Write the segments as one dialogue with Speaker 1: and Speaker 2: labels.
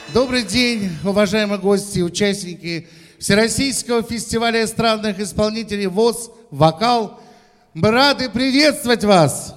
Speaker 1: Добрый день, уважаемые гости и участники Всероссийского фестиваля эстрадных исполнителей ВОС «Вокал». Мы рады приветствовать вас!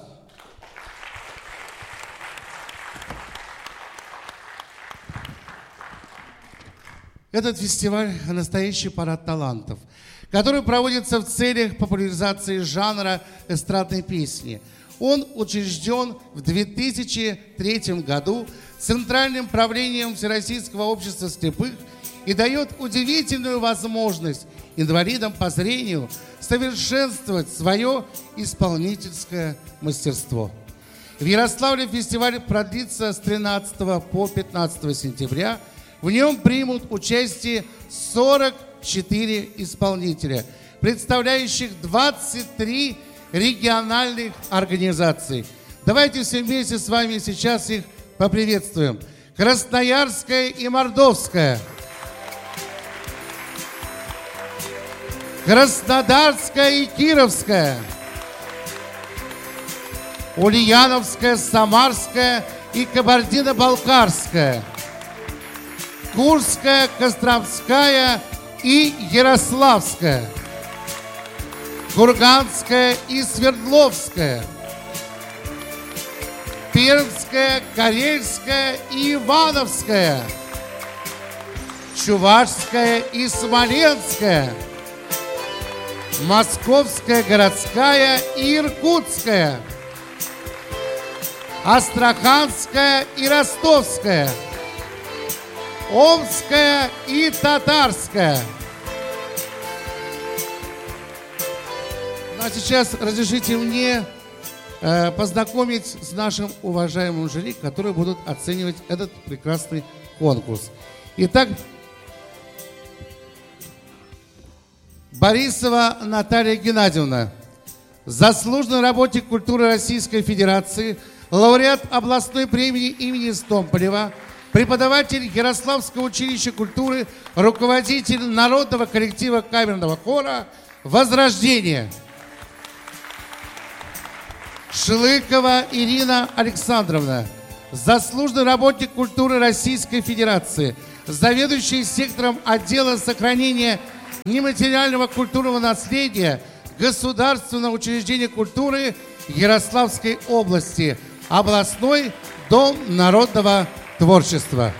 Speaker 1: Этот фестиваль – настоящий парад талантов, который проводится в целях популяризации жанра эстрадной песни. Он учрежден в 2003 году Центральным правлением Всероссийского общества слепых и дает удивительную возможность инвалидам по зрению совершенствовать свое исполнительское мастерство. В Ярославле фестиваль продлится с 13 по 15 сентября. В нем примут участие 44 исполнителя, представляющих 23 региональных организаций. Давайте все вместе с вами сейчас их поприветствуем. Красноярская и Мордовская, Краснодарская и Кировская, Ульяновская, Самарская и Кабардино-Балкарская, Курская, Костромская и Ярославская, Курганская и Свердловская, Пермская, Карельская и Ивановская, Чувашская и Смоленская, Московская городская и Иркутская, Астраханская и Ростовская, Омская и Татарская. Ну, а сейчас разрешите мне познакомить с нашим уважаемым жюри, которые будут оценивать этот прекрасный конкурс. Итак, Борисова Наталья Геннадьевна, заслуженный работник культуры Российской Федерации, лауреат областной премии имени Стомполева, преподаватель Ярославского училища культуры, руководитель народного коллектива камерного хора «Возрождение». Шлыкова Ирина Александровна, заслуженный работник культуры Российской Федерации, заведующий сектором отдела сохранения нематериального культурного наследия Государственного учреждения культуры Ярославской области, областной дом народного творчества.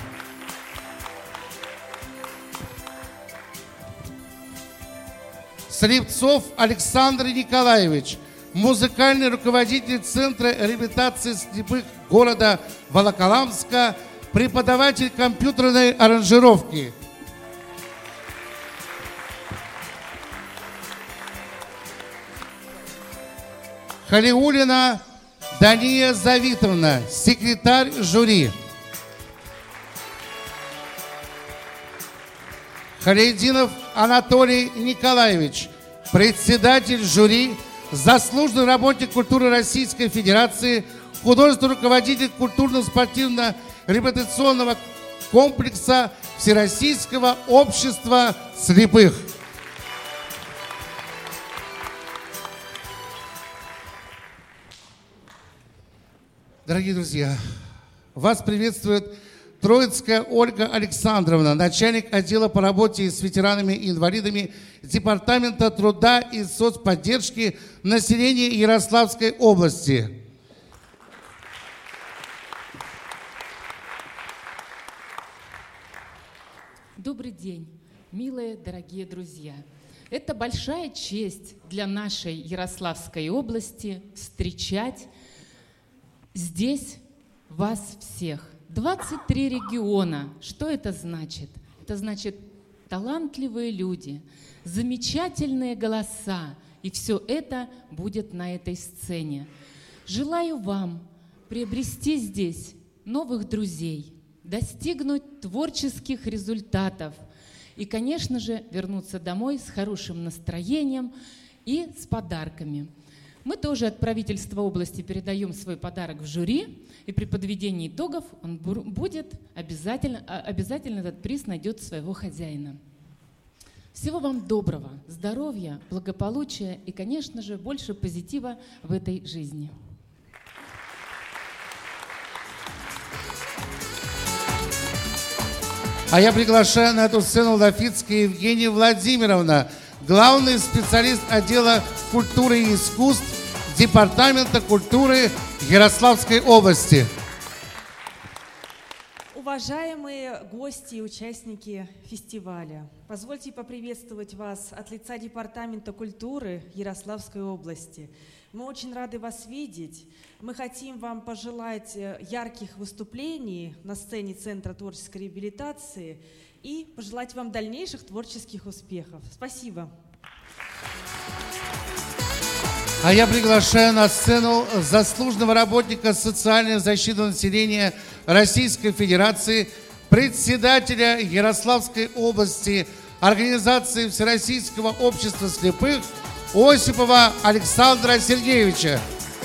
Speaker 1: Слепцов Александр Николаевич, музыкальный руководитель Центра реабилитации слепых города Волоколамска, преподаватель компьютерной аранжировки. Халиуллина Дания Завитовна, секретарь жюри. Халидинов Анатолий Николаевич, председатель жюри, заслуженный работник культуры Российской Федерации, художественный руководитель культурно-спортивно-реабилитационного комплекса Всероссийского общества слепых. Дорогие друзья, вас приветствует Троицкая Ольга Александровна, начальник отдела по работе с ветеранами и инвалидами Департамента труда и соцподдержки населения Ярославской области.
Speaker 2: Добрый день, милые, дорогие друзья. Это большая честь для нашей Ярославской области встречать здесь вас всех. 23 региона. Что это значит? Это значит талантливые люди, замечательные голоса. И все это будет на этой сцене. Желаю вам приобрести здесь новых друзей, достигнуть творческих результатов и, конечно же, вернуться домой с хорошим настроением и с подарками. Мы тоже от правительства области передаем свой подарок в жюри, и при подведении итогов он будет обязательно этот приз найдет своего хозяина. Всего вам доброго, здоровья, благополучия и, конечно же, больше позитива в этой жизни.
Speaker 1: А я приглашаю на эту сцену Лафицкая Евгения Владимировна, главный специалист отдела культуры и искусств Департамента культуры Ярославской области.
Speaker 3: Уважаемые гости и участники фестиваля, позвольте поприветствовать вас от лица Департамента культуры Ярославской области. Мы очень рады вас видеть. Мы хотим вам пожелать ярких выступлений на сцене Центра творческой реабилитации и пожелать вам дальнейших творческих успехов. Спасибо.
Speaker 1: А я приглашаю на сцену заслуженного работника социальной защиты населения Российской Федерации, председателя Ярославской области Организации Всероссийского общества слепых Осипова Александра Сергеевича.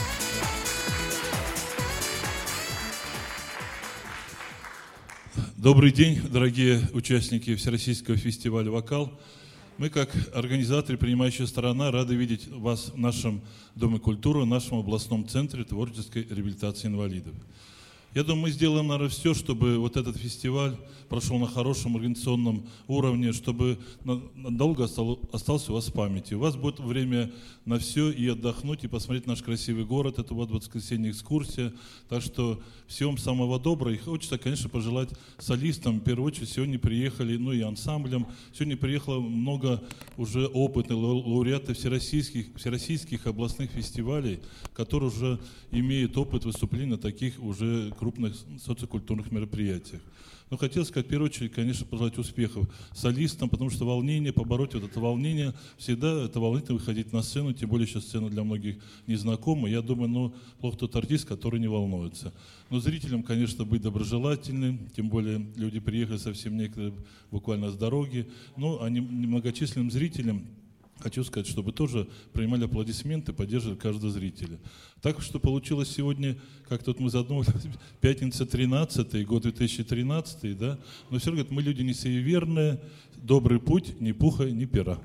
Speaker 4: Добрый день, дорогие участники Всероссийского фестиваля «Вокал». Мы, как организаторы, принимающая сторона, рады видеть вас в нашем Доме культуры, в нашем областном центре творческой реабилитации инвалидов. Я думаю, мы сделаем, наверное, все, чтобы вот этот фестиваль прошел на хорошем организационном уровне, чтобы надолго остался у вас в памяти. У вас будет время на все и отдохнуть, и посмотреть наш красивый город. Это вот воскресенье экскурсия. Так что всем самого доброго. И хочется, конечно, пожелать солистам. В первую очередь, сегодня приехали, ну и ансамблям. Сегодня приехало много уже опытных лауреатов всероссийских областных фестивалей, которые уже имеют опыт выступлений на таких уже крупных социокультурных мероприятиях. Но хотел сказать, в первую очередь, конечно, пожелать успехов солистам, потому что волнение, побороть вот это волнение, всегда это волнительно выходить на сцену, тем более сейчас сцена для многих незнакома. Я думаю, плохо тот артист, который не волнуется. Но зрителям, конечно, быть доброжелательным, тем более люди приехали совсем некоторые буквально с дороги. Но а немногочисленным зрителям хочу сказать, чтобы тоже принимали аплодисменты, поддерживали каждого зрителя. Так что получилось сегодня, как тут мы задумали, пятница 13, год 2013, да? Но все равно, говорят, мы люди не суеверные, добрый путь, ни пуха, ни пера.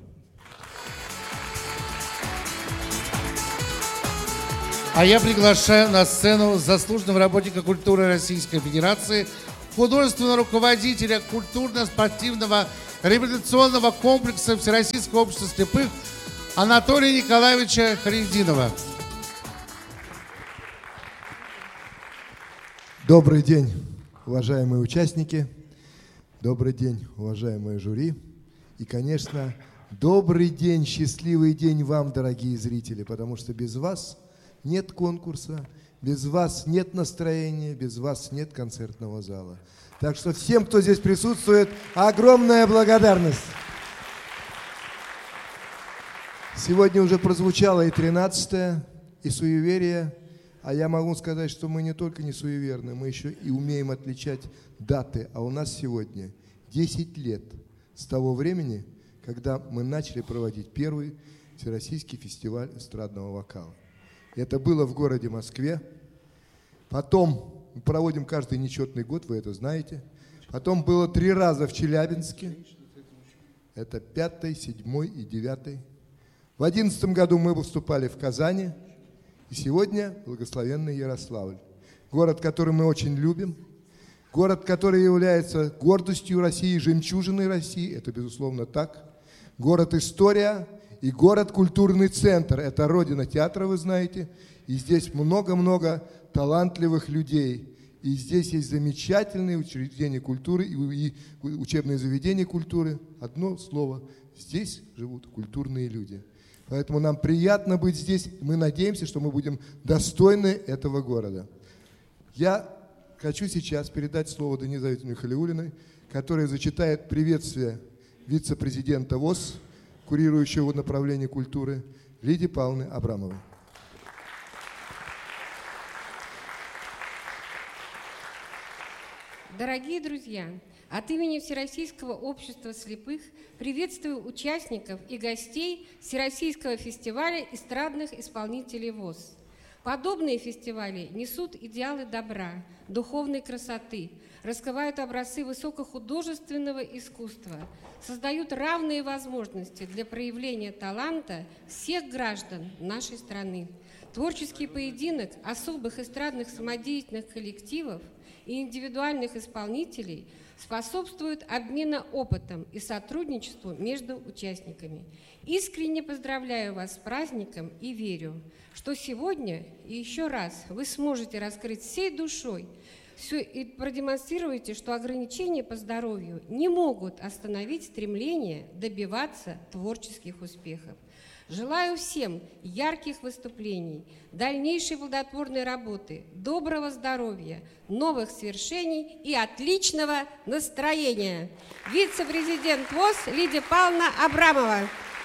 Speaker 1: А я приглашаю на сцену заслуженного работника культуры Российской Федерации, художественного руководителя культурно-спортивного реабилитационного комплекса Всероссийского общества слепых Анатолия Николаевича Харидинова.
Speaker 5: Добрый день, уважаемые участники. Добрый день, уважаемые жюри. И, конечно, добрый день, счастливый день вам, дорогие зрители, потому что без вас нет конкурса, без вас нет настроения, без вас нет концертного зала. Так что всем, кто здесь присутствует, огромная благодарность. Сегодня уже прозвучало и 13-е, и суеверие. А я могу сказать, что мы не только не суеверны, мы еще и умеем отличать даты. А у нас сегодня 10 лет с того времени, когда мы начали проводить первый Всероссийский фестиваль эстрадного вокала. Это было в городе Москве. Потом мы проводим каждый нечетный год, вы это знаете. Потом было 3 раза в Челябинске. Это 5-й, 7-й и 9-й. В 2011 году мы выступали в Казани. И сегодня благословенный Ярославль. Город, который мы очень любим. Город, который является гордостью России, жемчужиной России. Это, безусловно, так. Город-история и город-культурный центр. Это родина театра, вы знаете. И здесь много-много талантливых людей. И здесь есть замечательные учреждения культуры и учебные заведения культуры. Одно слово. Здесь живут культурные люди. Поэтому нам приятно быть здесь. Мы надеемся, что мы будем достойны этого города. Я хочу сейчас передать слово Денис Давидовне Халиуллиной, которая зачитает приветствие вице-президента ВОС, курирующего направление культуры, Лидии Павловны Абрамовой.
Speaker 6: Дорогие друзья, от имени Всероссийского общества слепых приветствую участников и гостей Всероссийского фестиваля эстрадных исполнителей ВОС. Подобные фестивали несут идеалы добра, духовной красоты, раскрывают образцы высокохудожественного искусства, создают равные возможности для проявления таланта всех граждан нашей страны. Творческий поединок особых эстрадных самодеятельных коллективов и индивидуальных исполнителей способствуют обмену опытом и сотрудничеству между участниками. Искренне поздравляю вас с праздником и верю, что сегодня и еще раз вы сможете раскрыть всей душой и продемонстрируете, что ограничения по здоровью не могут остановить стремление добиваться творческих успехов. Желаю всем ярких выступлений, дальнейшей плодотворной работы, доброго здоровья, новых свершений и отличного настроения. Вице-президент ВОС Лидия Павловна Абрамова.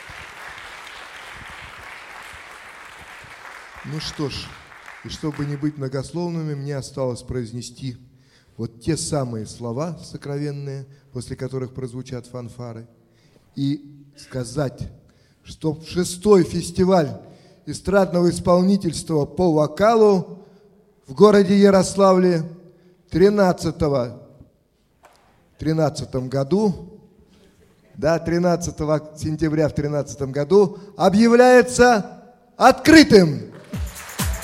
Speaker 5: Ну что ж, и чтобы не быть многословными, мне осталось произнести вот те самые слова сокровенные, после которых прозвучат фанфары, и сказать, что 6-й фестиваль эстрадного исполнительства по вокалу в городе Ярославле 13 году, 13 сентября в 2013 году объявляется открытым.